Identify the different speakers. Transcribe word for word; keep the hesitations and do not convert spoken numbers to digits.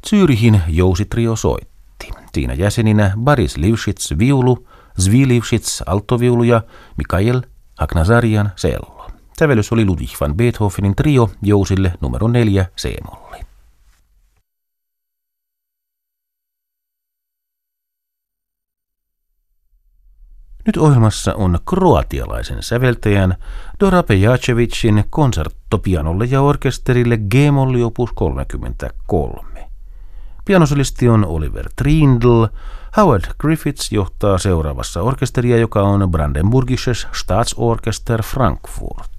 Speaker 1: Zürihin jousitrio soitti. Siinä jäseninä Boris Lifshitz viulu, Zvi Lifshitz altoviulu ja Mikhail Haknazarian cello. Sävellys oli Ludwig van Beethovenin trio jousille numero neljä C-molli. Nyt ohjelmassa on kroatialaisen säveltäjän Dora Pejacevicin konsertto pianolle ja orkesterille G-molli opus kolmekymmentäkolme. Pianosolisti on Oliver Trindl. Howard Griffiths johtaa seuraavassa orkesteria, joka on Brandenburgisches Staatsorchester Frankfurt.